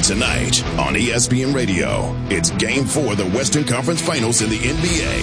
Tonight on ESPN Radio, it's Game 4 of the Western Conference Finals in the NBA.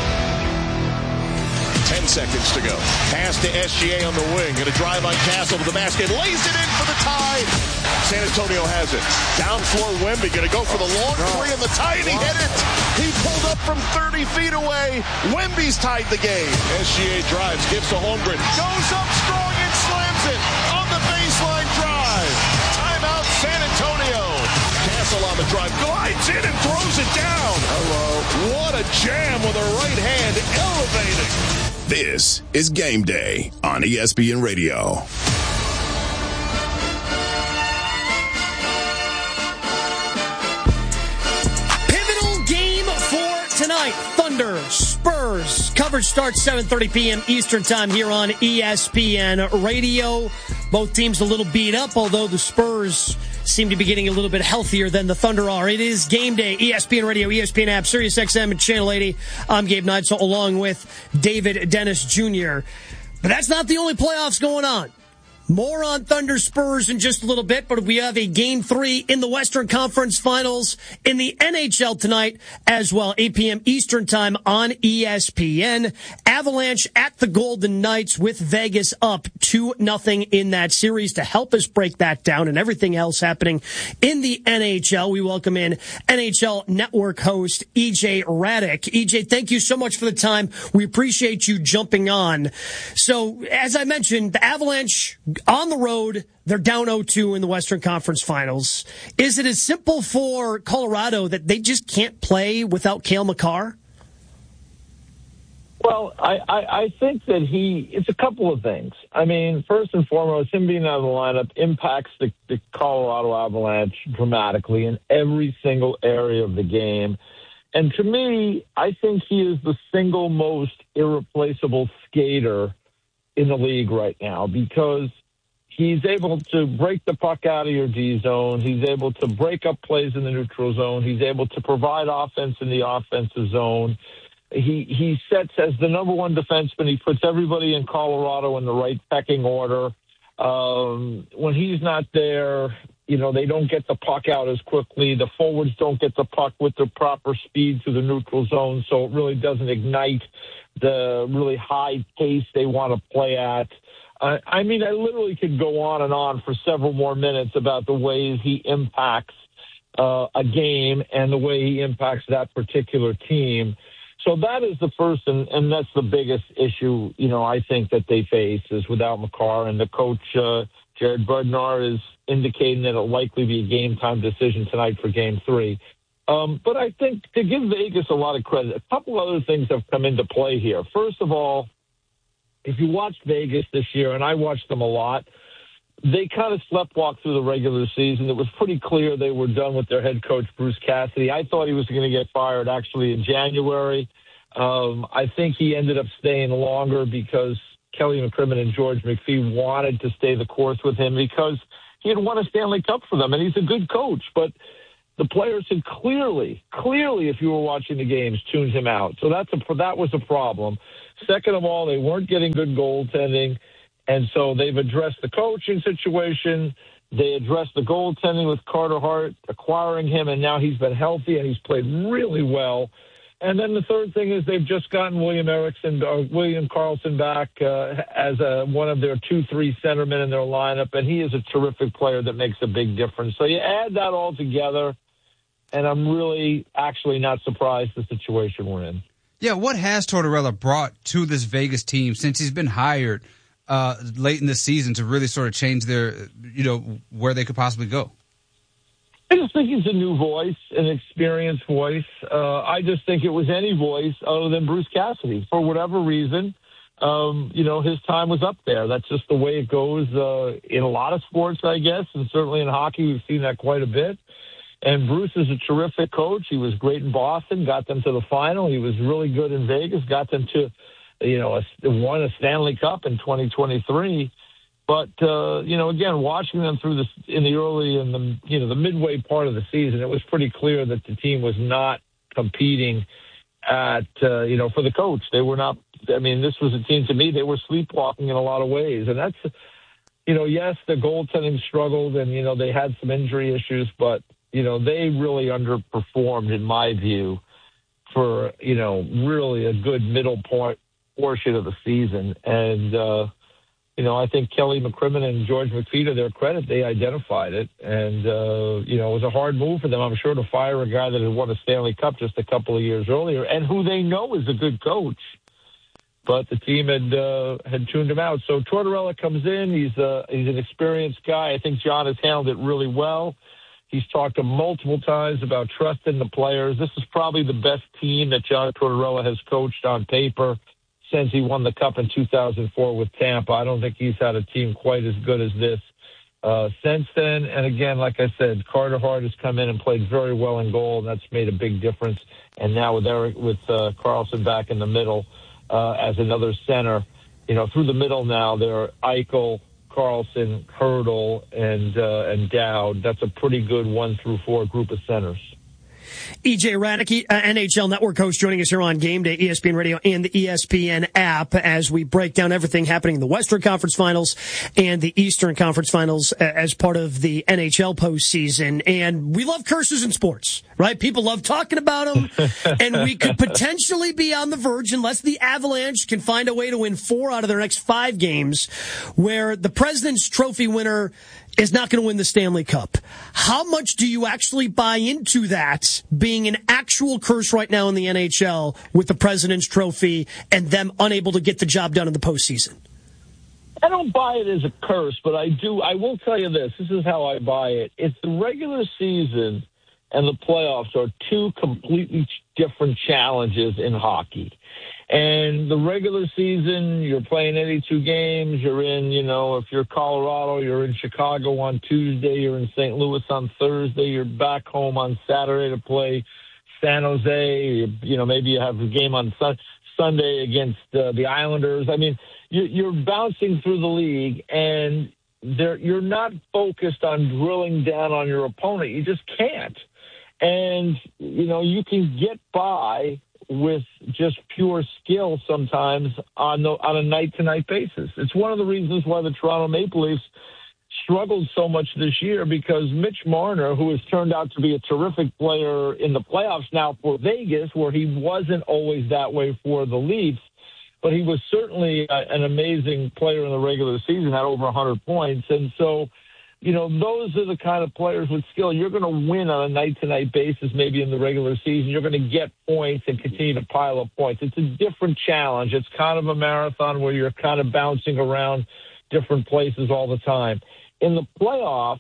10 seconds to go. Pass to SGA on the wing. Going to drive on Castle to the basket. Lays it in for the tie. San Antonio has it. Down floor Wemby. Going to go for the long three and the tie, and he hit it. He pulled up from 30 feet away. Wemby's tied the game. SGA drives, gives to Holmgren. Goes up strong and slams it on the baseline drive. Timeout San Antonio. Castle on the drive. Glides in and throws it down. Hello. What a jam with a right hand elevating. This is Game Day on ESPN Radio. Pivotal game for tonight. Thunder, Spurs. Coverage starts 7:30 p.m. Eastern time here on ESPN Radio. Both teams a little beat up, although the Spurs seem to be getting a little bit healthier than the Thunder are. It is Game Day, ESPN Radio, ESPN app, Sirius XM, and Channel 80. I'm Gabe Neitzel along with David Dennis Jr. But that's not the only playoffs going on. More on Thunder Spurs in just a little bit, but we have a Game 3 in the Western Conference Finals in the NHL tonight as well, 8 p.m. Eastern Time on ESPN. Avalanche at the Golden Knights with Vegas up 2-0 in that series. To help us break that down and everything else happening in the NHL, we welcome in NHL Network host EJ Radick. EJ, thank you so much for the time. We appreciate you jumping on. So, as I mentioned, the Avalanche on the road, they're down 0-2 in the Western Conference Finals. Is it as simple for Colorado that they just can't play without Cale Makar? Well, I think that it's a couple of things. I mean, first and foremost, him being out of the lineup impacts the Colorado Avalanche dramatically in every single area of the game. And to me, I think he is the single most irreplaceable skater in the league right now because he's able to break the puck out of your D zone. He's able to break up plays in the neutral zone. He's able to provide offense in the offensive zone. He sets as the number one defenseman. He puts everybody in Colorado in the right pecking order. When he's not there, they don't get the puck out as quickly. The forwards don't get the puck with the proper speed to the neutral zone, so it really doesn't ignite the really high pace they want to play at. I literally could go on and on for several more minutes about the ways he impacts a game and the way he impacts that particular team. So that is the first, and that's the biggest issue, I think that they face is without Makar. And the coach, Jared Bednar, is indicating that it'll likely be a game-time decision tonight for Game 3. But I think to give Vegas a lot of credit, a couple other things have come into play here. First of all, if you watched Vegas this year, and I watched them a lot, they kind of sleptwalked through the regular season. It was pretty clear they were done with their head coach, Bruce Cassidy. I thought he was going to get fired actually in January. I think he ended up staying longer because Kelly McCrimmon and George McPhee wanted to stay the course with him because he had won a Stanley Cup for them, and he's a good coach. But the players had clearly, if you were watching the games, tuned him out. So that was a problem. Second of all, they weren't getting good goaltending, and so they've addressed the coaching situation. They addressed the goaltending with Carter Hart, acquiring him, and now he's been healthy and he's played really well. And then the third thing is they've just gotten William Karlsson back as one of their 2-3 centermen in their lineup, and he is a terrific player that makes a big difference. So you add that all together, and I'm really actually not surprised the situation we're in. Yeah, what has Tortorella brought to this Vegas team since he's been hired late in the season to really sort of change their, where they could possibly go? I just think he's a new voice, an experienced voice. I just think it was any voice other than Bruce Cassidy. For whatever reason, his time was up there. That's just the way it goes in a lot of sports, I guess, and certainly in hockey we've seen that quite a bit. And Bruce is a terrific coach. He was great in Boston, got them to the final. He was really good in Vegas, got them to, won a Stanley Cup in 2023. But, again, watching them through the midway part of the season, it was pretty clear that the team was not competing for the coach. They were not, this was a team, to me, they were sleepwalking in a lot of ways. And that's, yes, the goaltending struggled and, they had some injury issues, but they really underperformed, in my view, for, really a good middle portion of the season. And, I think Kelly McCrimmon and George McPhee, to their credit, they identified it. And, it was a hard move for them, I'm sure, to fire a guy that had won a Stanley Cup just a couple of years earlier and who they know is a good coach. But the team had tuned him out. So Tortorella comes in. He's an experienced guy. I think John has handled it really well. He's talked to multiple times about trusting the players. This is probably the best team that John Tortorella has coached on paper since he won the Cup in 2004 with Tampa. I don't think he's had a team quite as good as this since then. And again, like I said, Carter Hart has come in and played very well in goal, and that's made a big difference. And now with Carlson back in the middle as another center, through the middle now, there are Eichel, Carlson, Hurdle, and Dowd. That's a pretty good 1 through 4 group of centers. EJ Radicke, NHL Network host, joining us here on Game Day, ESPN Radio and the ESPN app, as we break down everything happening in the Western Conference Finals and the Eastern Conference Finals as part of the NHL postseason. And we love curses in sports, right? People love talking about them, and we could potentially be on the verge, unless the Avalanche can find a way to win 4 out of their next 5 games, where the President's Trophy winner is not going to win the Stanley Cup. How much do you actually buy into that being an actual curse right now in the NHL with the President's Trophy and them unable to get the job done in the postseason? I don't buy it as a curse, but I will tell you this. This is how I buy it. It's the regular season and the playoffs are 2 completely different challenges in hockey. And the regular season, you're playing 82 games. You're in, if you're Colorado, you're in Chicago on Tuesday. You're in St. Louis on Thursday. You're back home on Saturday to play San Jose. Maybe you have a game on Sunday against the Islanders. I mean, you're bouncing through the league, and you're not focused on drilling down on your opponent. You just can't. And, you can get by with just pure skill sometimes on a night-to-night basis. It's one of the reasons why the Toronto Maple Leafs struggled so much this year, because Mitch Marner, who has turned out to be a terrific player in the playoffs now for Vegas, where he wasn't always that way for the Leafs, but he was certainly an amazing player in the regular season, had over 100 points. And so, those are the kind of players with skill. You're going to win on a night-to-night basis, maybe in the regular season. You're going to get points and continue to pile up points. It's a different challenge. It's kind of a marathon where you're kind of bouncing around different places all the time. In the playoffs,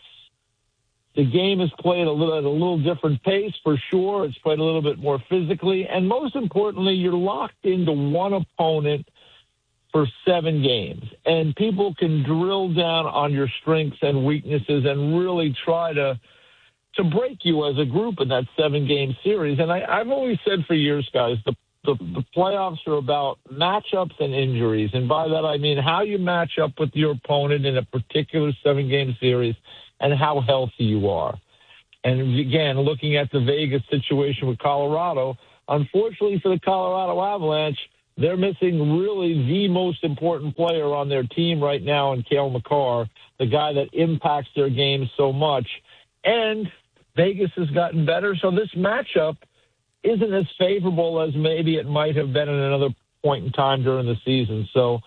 the game is played at a little different pace, for sure. It's played a little bit more physically. And most importantly, you're locked into one opponent for 7 games. And people can drill down on your strengths and weaknesses and really try to break you as a group in that 7-game series. And I've always said for years, guys, the playoffs are about matchups and injuries. And by that, I mean how you match up with your opponent in a particular 7-game series and how healthy you are. And again, looking at the Vegas situation with Colorado, unfortunately for the Colorado Avalanche, they're missing really the most important player on their team right now in Cale Makar, the guy that impacts their game so much. And Vegas has gotten better, so this matchup isn't as favorable as maybe it might have been at another point in time during the season. So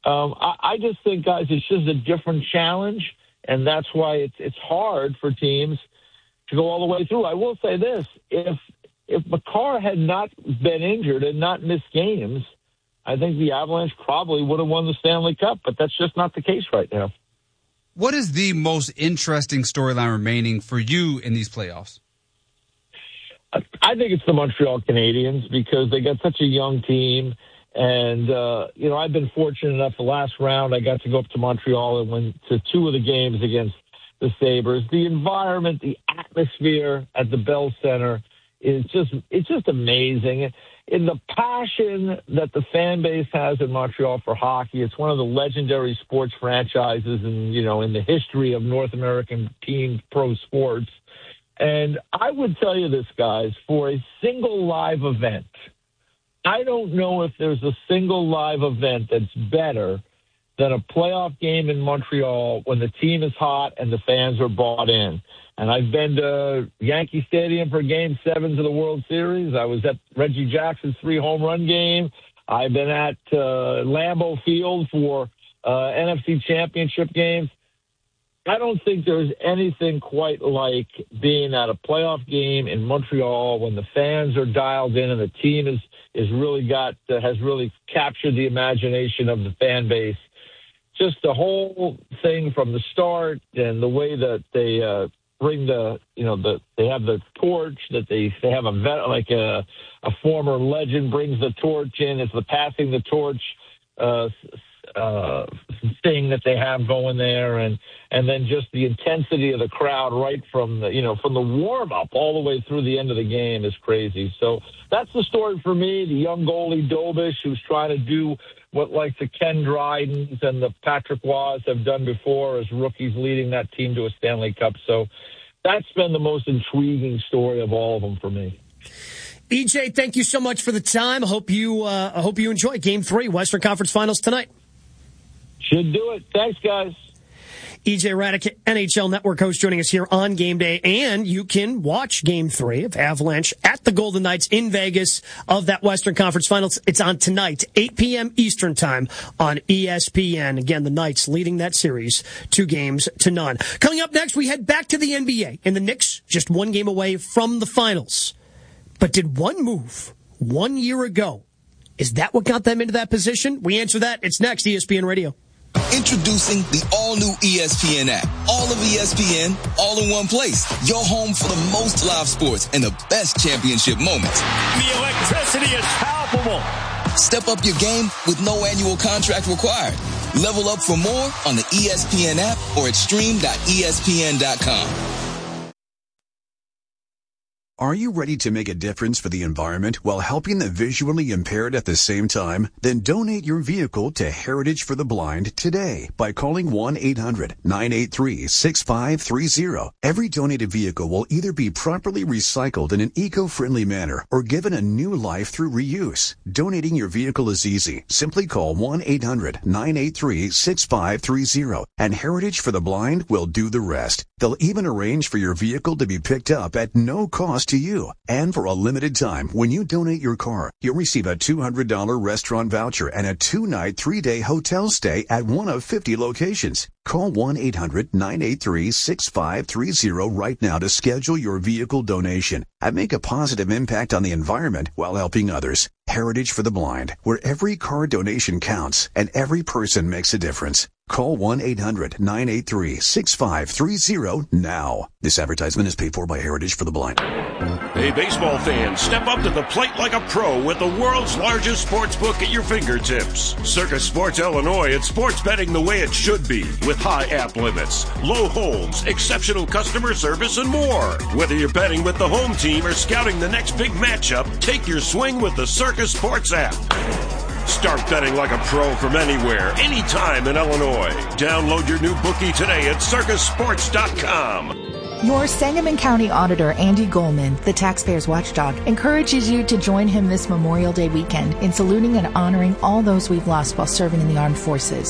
I just think, guys, it's just a different challenge, and that's why it's hard for teams to go all the way through. I will say this. If Makar had not been injured and not missed games, I think the Avalanche probably would have won the Stanley Cup, but that's just not the case right now. What is the most interesting storyline remaining for you in these playoffs? I think it's the Montreal Canadiens, because they got such a young team. And, I've been fortunate enough the last round I got to go up to Montreal and went to 2 of the games against the Sabres. The environment, the atmosphere at the Bell Center is just amazing. In the passion that the fan base has in Montreal for hockey, it's one of the legendary sports franchises in the history of North American team pro sports. And I would tell you this, guys, for a single live event, I don't know if there's a single live event that's better than a playoff game in Montreal when the team is hot and the fans are bought in. And I've been to Yankee Stadium for Game 7s of the World Series. I was at Reggie Jackson's 3-home run game. I've been at Lambeau Field for NFC Championship games. I don't think there's anything quite like being at a playoff game in Montreal when the fans are dialed in and the team has really captured the imagination of the fan base. Just the whole thing from the start and the way that they bring they have the torch that they have a former legend brings the torch in. It's the passing the torch thing that they have going there, and then just the intensity of the crowd right from the warm up all the way through the end of the game is crazy. So that's the story for me. The young goalie Dobish, who's trying to do what like the Ken Drydens and the Patrick Waghs have done before as rookies, leading that team to a Stanley Cup. So that's been the most intriguing story of all of them for me. EJ, thank you so much for the time. I hope you enjoy Game 3, Western Conference Finals tonight. Should do it. Thanks, guys. EJ Radic, NHL Network host, joining us here on Game Day. And you can watch Game 3 of Avalanche at the Golden Knights in Vegas of that Western Conference Finals. It's on tonight, 8 p.m. Eastern Time on ESPN. Again, the Knights leading that series 2-0. Coming up next, we head back to the NBA. And the Knicks just one game away from the finals. But did one move 1 year ago, is that what got them into that position? We answer that. It's next, ESPN Radio. Introducing the all-new ESPN app. All of ESPN, all in one place. Your home for the most live sports and the best championship moments. The electricity is palpable. Step up your game with no annual contract required. Level up for more on the ESPN app or at stream.espn.com. Are you ready to make a difference for the environment while helping the visually impaired at the same time? Then donate your vehicle to Heritage for the Blind today by calling 1-800-983-6530. Every donated vehicle will either be properly recycled in an eco-friendly manner or given a new life through reuse. Donating your vehicle is easy. Simply call 1-800-983-6530 and Heritage for the Blind will do the rest. They'll even arrange for your vehicle to be picked up at no cost to you. And for a limited time, when you donate your car, you'll receive a $200 restaurant voucher and a 2-night, 3-day hotel stay at one of 50 locations. Call 1-800-983-6530 right now to schedule your vehicle donation and make a positive impact on the environment while helping others. Heritage for the Blind, where every car donation counts and every person makes a difference. Call 1-800-983-6530 now. This advertisement is paid for by Heritage for the Blind. Hey, baseball fans, step up to the plate like a pro with the world's largest sports book at your fingertips. Circus Sports Illinois, it's sports betting the way it should be, with high app limits, low holds, exceptional customer service, and more. Whether you're betting with the home team or scouting the next big matchup, take your swing with the Circus Sports app. Start betting like a pro from anywhere, anytime in Illinois. Download your new bookie today at circusports.com. Your Sangamon County Auditor, Andy Goldman, the taxpayer's watchdog, encourages you to join him this Memorial Day weekend in saluting and honoring all those we've lost while serving in the armed forces.